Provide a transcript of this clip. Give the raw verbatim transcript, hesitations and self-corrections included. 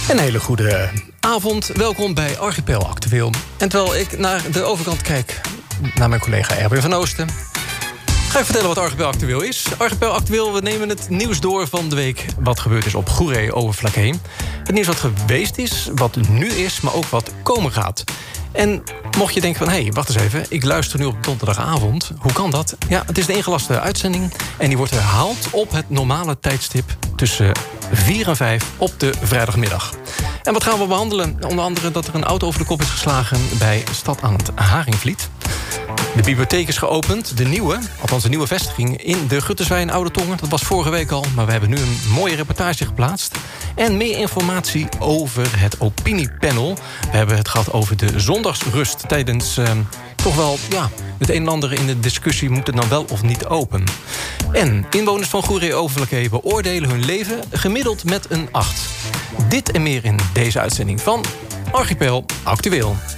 Een hele goede avond. Welkom bij Archipel Actueel. En terwijl ik naar de overkant kijk, naar mijn collega Erwin van Oosten, ga ik vertellen wat Archipel Actueel is. Archipel Actueel, we nemen het nieuws door van de week wat gebeurd is op Goeree over Vlakke. Het nieuws wat geweest is, wat nu is, maar ook wat komen gaat. En mocht je denken van, hé, hey, wacht eens even, ik luister nu op donderdagavond. Hoe kan dat? Ja, het is de ingelaste uitzending en die wordt herhaald op het normale tijdstip tussen vier en vijf op de vrijdagmiddag. En wat gaan we behandelen? Onder andere dat er een auto over de kop is geslagen bij Stad aan het Haringvliet. De bibliotheek is geopend, de nieuwe, althans de nieuwe vestiging in de Gutterswijn Oude Tongen. Dat was vorige week al, maar we hebben nu een mooie reportage geplaatst. En meer informatie over het opiniepanel. We hebben het gehad over de zondagsrust tijdens uh, toch wel ja, het een en ander in de discussie, moet het nou wel of niet open. En inwoners van Goeree-Overflakkee beoordelen hun leven gemiddeld met een acht. Dit en meer in deze uitzending van Archipel Actueel.